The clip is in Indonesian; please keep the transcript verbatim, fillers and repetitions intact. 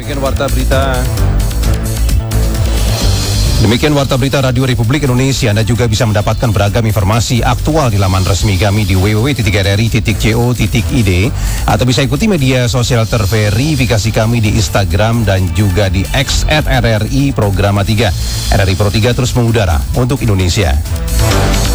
Demikian warta berita. Demikian warta berita Radio Republik Indonesia. Anda juga bisa mendapatkan beragam informasi aktual di laman resmi kami di w w w titik r r i titik co titik i d atau bisa ikuti media sosial terverifikasi kami di Instagram dan juga di X at R R I Programa tiga. R R I Pro tiga terus mengudara untuk Indonesia.